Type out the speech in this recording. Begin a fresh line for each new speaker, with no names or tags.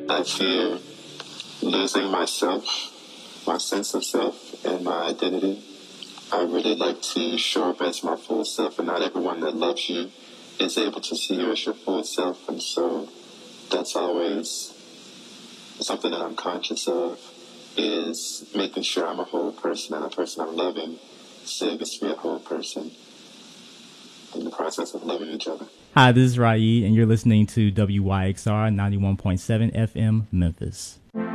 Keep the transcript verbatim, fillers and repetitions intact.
I fear losing myself, my sense of self, and my identity. I really like to show up as my full self, and not everyone that loves you is able to see you as your full self, and so that's always something that I'm conscious of, is making sure I'm a whole person, and a person I'm loving still gets to be a whole person in the process of loving each other.
Hi, this is Raid, and you're listening to W Y X R ninety-one point seven F M Memphis.